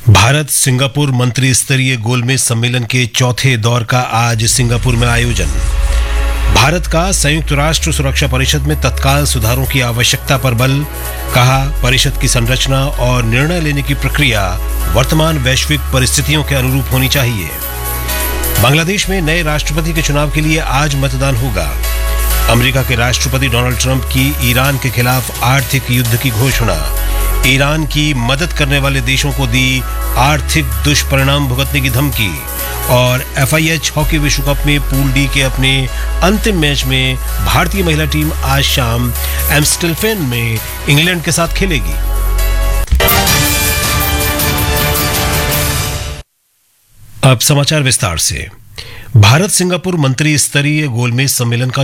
Bharat Singapore मंत्री स्तरीय गोलमेज सम्मेलन के चौथे दौर का आज सिंगापुर में आयोजन। भारत का संयुक्त राष्ट्र सुरक्षा परिषद में तत्काल सुधारों की आवश्यकता पर बल। कहा, परिषद की संरचना और निर्णय लेने की प्रक्रिया वर्तमान वैश्विक परिस्थितियों के अनुरूप होनी चाहिए। बांग्लादेश में नए राष्ट्रपति के चुनाव के लिए आज मतदान होगा। अमेरिका के राष्ट्रपति डोनाल्ड ट्रंप की ईरान के खिलाफ आर्थिक युद्ध की घोषणा। ईरान की मदद करने वाले देशों को दी आर्थिक दुष्परिणाम भुगतने की धमकी। और FIH हॉकी विश्व कप में पूल डी के अपने अंतिम मैच में भारतीय महिला टीम आज शाम एम्स्टेल्फेन में इंग्लैंड के साथ खेलेगी। अब समाचार विस्तार से। भारत सिंगापुर मंत्री स्तरीय गोलमेज सम्मेलन का